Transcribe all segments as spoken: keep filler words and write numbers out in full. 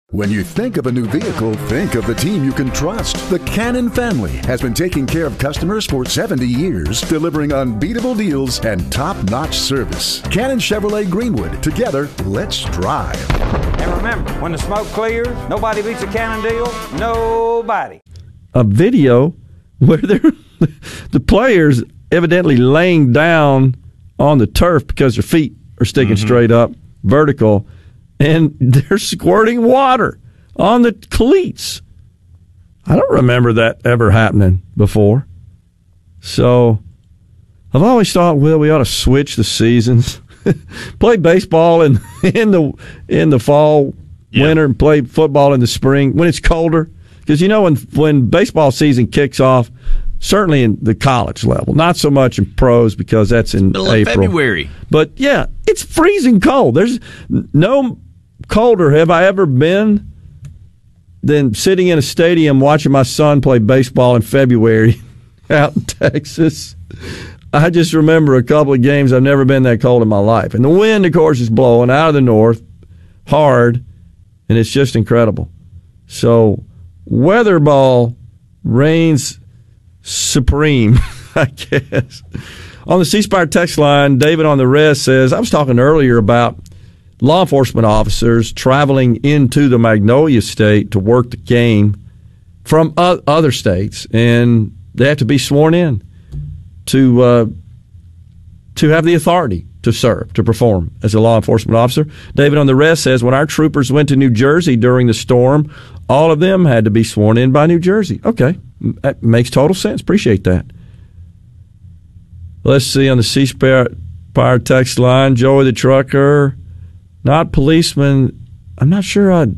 When you think of a new vehicle, think of the team you can trust. The Cannon family has been taking care of customers for seventy years, delivering unbeatable deals and top-notch service. Cannon Chevrolet Greenwood. Together, let's drive. And remember, when the smoke clears, nobody beats a Cannon deal. Nobody. A video where they're, the players evidently laying down on the turf because their feet are sticking mm-hmm. straight up, vertical, and they're squirting water on the cleats. I don't remember that ever happening before. So I've always thought, well, we ought to switch the seasons. Play baseball in in the in the fall, yeah. winter, and play football in the spring when it's colder. Because, you know, when when baseball season kicks off, certainly in the college level, not so much in pros because that's in Middle April. Of February. But, yeah, it's freezing cold. There's no colder have I ever been than sitting in a stadium watching my son play baseball in February out in Texas. I just remember a couple of games I've never been that cold in my life. And the wind, of course, is blowing out of the north hard, and it's just incredible. So weather ball reigns supreme, I guess. On the C Spire text line, David on the Res says, I was talking earlier about law enforcement officers traveling into the Magnolia State to work the game from other states, and they have to be sworn in to uh, to have the authority to serve, to perform as a law enforcement officer. David on the Rest says, when our troopers went to New Jersey during the storm, all of them had to be sworn in by New Jersey. Okay, that makes total sense. Appreciate that. Let's see on the C Spire text line, Joey the trucker. Not policeman. I'm not sure. I.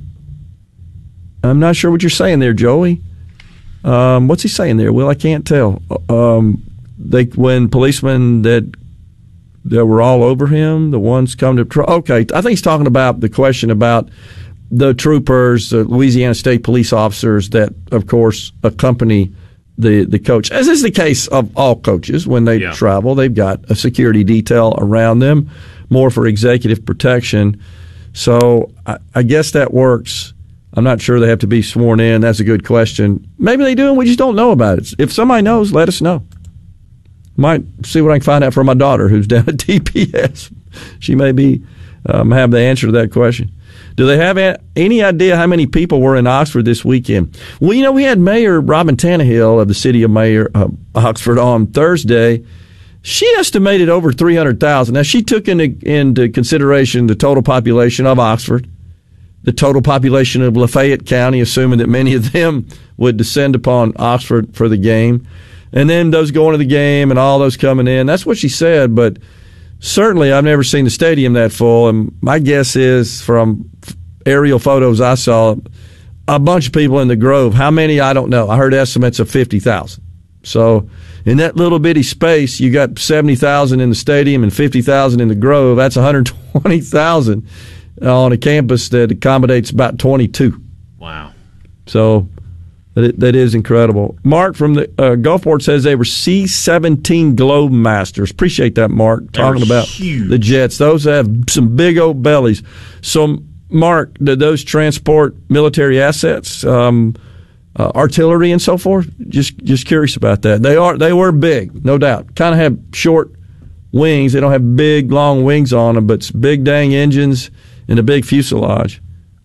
I'm not sure what you're saying there, Joey. Um, what's he saying there? Well, I can't tell. Um, they when policemen that that were all over him, the ones come to. Tr- okay, I think he's talking about the question about the troopers, the Louisiana State police officers that, of course, accompany the the coach. As is the case of all coaches when they yeah. travel, they've got a security detail around them, more for executive protection. So I, I guess that works. I'm not sure they have to be sworn in. That's a good question. Maybe they do, and we just don't know about it. If somebody knows, let us know. Might see what I can find out from my daughter, who's down at D P S. She may be um, have the answer to that question. Do they have any idea how many people were in Oxford this weekend? Well, you know, we had Mayor Robin Tannehill of the city of Mayor uh, Oxford on Thursday. She estimated over three hundred thousand. Now, she took into, into consideration the total population of Oxford, the total population of Lafayette County, assuming that many of them would descend upon Oxford for the game, and then those going to the game and all those coming in. That's what she said, but certainly I've never seen the stadium that full, and my guess is from aerial photos I saw, a bunch of people in the Grove. How many, I don't know. I heard estimates of fifty thousand. So in that little bitty space, you got seventy thousand in the stadium and fifty thousand in the Grove. That's one hundred twenty thousand on a campus that accommodates about twenty-two. Wow. So that, that is incredible. Mark from the uh, Gulfport says they were C seventeen Globe Masters. Appreciate that, Mark, talking about huge. The jets. Those have some big old bellies. So, Mark, did those transport military assets, um, uh, artillery and so forth? Just just curious about that. They are they were big, no doubt. Kind of have short wings. They don't have big, long wings on them, but it's big dang engines and a big fuselage.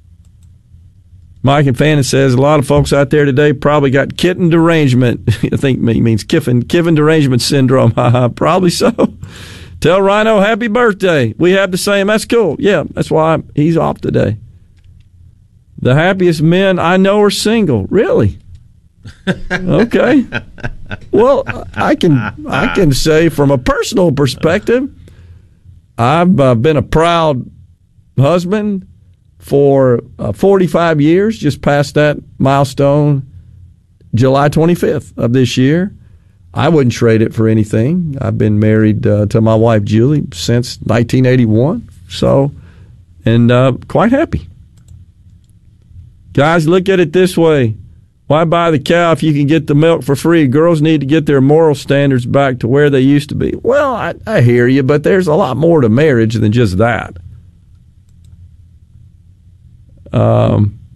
Mike and Fannin says a lot of folks out there today probably got kitten derangement. I think it means Kiffin, Kiffin derangement syndrome. Probably so. Tell Rhino happy birthday. We have the same. That's cool. Yeah, that's why he's off today. The happiest men I know are single. Really? Okay. Well, I can I can say from a personal perspective, I've uh, been a proud husband for uh, forty-five years, just past that milestone, July twenty-fifth of this year. I wouldn't trade it for anything. I've been married uh, to my wife, Julie, since nineteen eighty-one, so, and uh, quite happy. Guys, look at it this way. Why buy the cow if you can get the milk for free? Girls need to get their moral standards back to where they used to be. Well, I, I hear you, but there's a lot more to marriage than just that. Um,